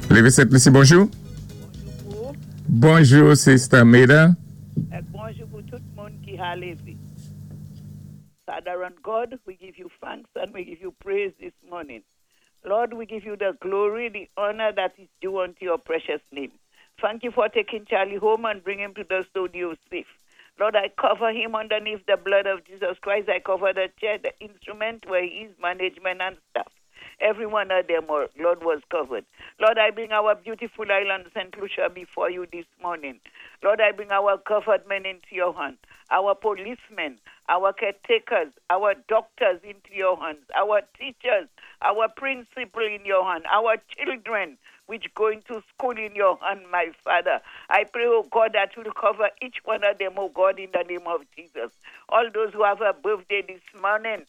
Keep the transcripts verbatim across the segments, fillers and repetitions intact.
Levez cette ici, bonjour. Bonjour. Bonjour, Sister Meda. Et bonjour pour tout le monde qui a levé. Father and God, we give you thanks and we give you praise this morning. Lord, we give you the glory, the honor that is due unto your precious name. Thank you for taking Charlie home and bringing him to the studio safe. Lord, I cover him underneath the blood of Jesus Christ. I cover the chair, the instrument where he is, management and staff. Every one of them, Lord, was covered. Lord, I bring our beautiful island, Saint Lucia, before you this morning. Lord, I bring our government into your hand, our policemen, our caretakers, our doctors into your hands, our teachers, our principal in your hand, our children which go into school in your hand, my Father. I pray, oh God, that you will cover each one of them, oh God, in the name of Jesus. All those who have a birthday this morning,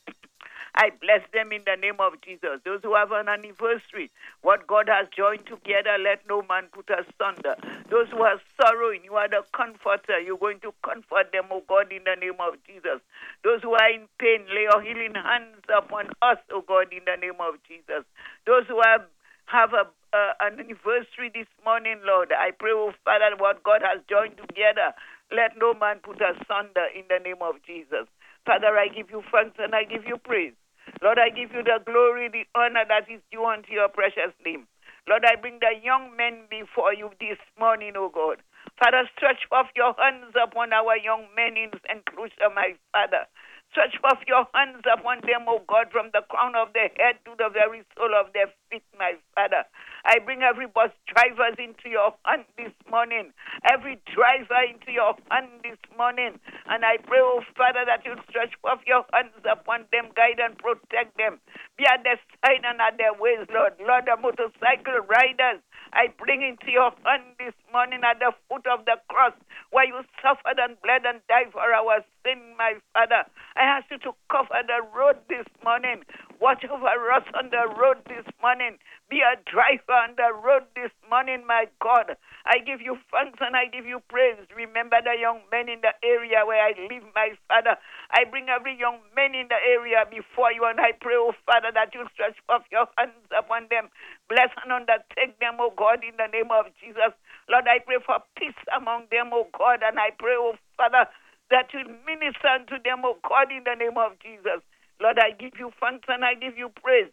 I bless them in the name of Jesus. Those who have an anniversary, what God has joined together, let no man put asunder. Those who are sorrowing, you are the comforter. You're going to comfort them, oh God, in the name of Jesus. Those who are in pain, lay your healing hands upon us, oh God, in the name of Jesus. Those who have, have a, uh, an anniversary this morning, Lord, I pray, oh Father, what God has joined together, let no man put asunder in the name of Jesus. Father, I give you thanks and I give you praise. Lord, I give you the glory, the honor that is due unto your precious name. Lord, I bring the young men before you this morning, O God. Father, stretch forth your hands upon our young men in Saint Lucia, my Father. Stretch forth your hands upon them, O God, from the crown of their head to the very sole of their feet, my Father. I bring every bus drivers into your hand this morning, every driver into your hand this morning. And I pray, oh Father, that you stretch forth your hands upon them, guide and protect them. Be at their side and at their ways, Lord. Lord, the motorcycle riders, I bring into your hand this morning at the foot of the cross, where you suffered and bled and died for our sin, my Father. I ask you to cover the road this morning. Watch over us on the road this morning. Be a driver on the road this morning, my God. I give you thanks and I give you praise. Remember the young men in the area where I live, my Father. I bring every young man in the area before you, and I pray, oh Father, that you stretch forth your hands upon them. Bless and undertake them, oh God, in the name of Jesus. Lord, I pray for peace among them, oh God, and I pray, oh Father, that you minister unto them, oh God, in the name of Jesus. Lord, I give you thanks and I give you praise.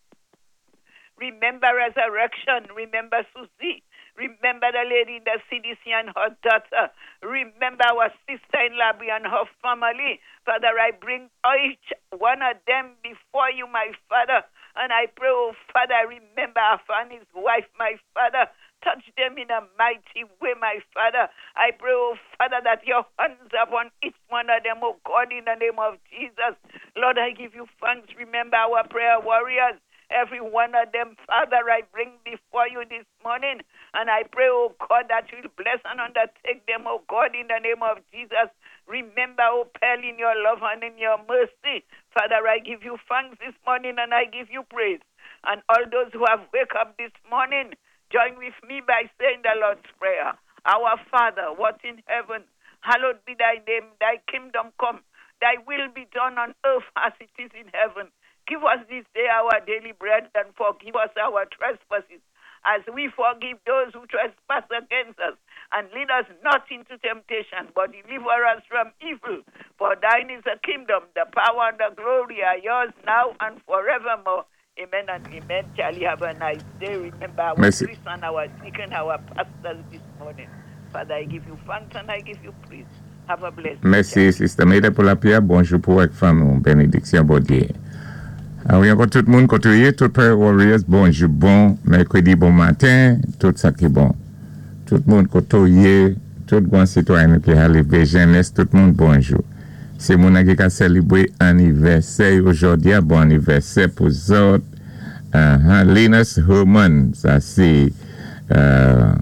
Remember resurrection. Remember Susie. Remember the lady in the C D C and her daughter. Remember our sister-in-law and her family. Father, I bring each one of them before you, my Father. And I pray, oh Father, remember Afan, his wife, my Father. Touch them in a mighty way, my Father. I pray, oh Father, that your hands upon each one of them, oh God, in the name of Jesus. Lord, I give you thanks. Remember our prayer warriors. Every one of them, Father, I bring before you this morning. And I pray, oh God, that you will bless and undertake them, oh God, in the name of Jesus. Remember, oh Pell, in your love and in your mercy. Father, I give you thanks this morning and I give you praise. And all those who have wake up this morning, join with me by saying the Lord's Prayer. Our Father, what in heaven, hallowed be thy name, thy kingdom come, thy will be done on earth as it is in heaven. Give us this day our daily bread and forgive us our trespasses, as we forgive those who trespass against us. And lead us not into temptation, but deliver us from evil. For thine is the kingdom, the power, and the glory are yours now and forevermore. Amen and amen. Charlie, have a nice day. Remember our Merci. priest and our deacon, our pastors this morning. Father, I give you thanks and I give you praise. Have a blessed day. Merci, Sister Meda, pour la prière. Bonjour pour votre femme, bénédiction, bon Dieu. Ah oui, encore tout le monde, côtoyer, tout Prayer Warriors, bonjour, bon mercredi, bon matin, tout ça qui est bon. Tout le monde côtoyer, tout le bon citoyen qui a levé jeunesse, tout le monde, bonjour. C'est mon qui a célébré anniversaire aujourd'hui, bon anniversaire pour vous autres. Uh, Linus Herman, ça c'est uh,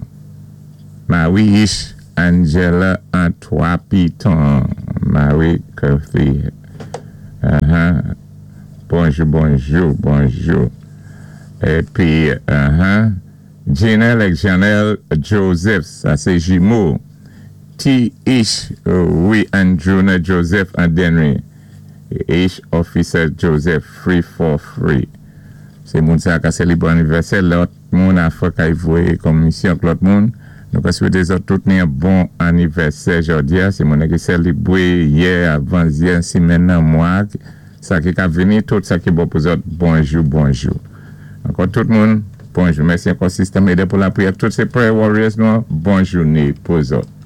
Marie-Ish Angela Antoine Piton, Marie Coffee. Uh-huh. Bonjour, bonjour, bonjour. Et puis, uh-huh. Janelle et Janelle Joseph, ça c'est jumeau. T-Ish, uh, oui, Andrew Joseph and Denry. Ish Officer Joseph, free for free. C'est moun sa ka célébrer anniversaire, l'autre moun a fait k'ay voué comme mission que l'autre moun. Nous ka souhaiter les autres tout un bon anniversaire aujourd'hui, c'est moun qui célébrer hier avant hier si maintenant mois ça qui a venu tout ça qui bon pour autres bonjour bonjour. Encore tout le monde bonjour, merci encore système aider pour la prière tous ces prayer warriors nous bonne journée pour autres.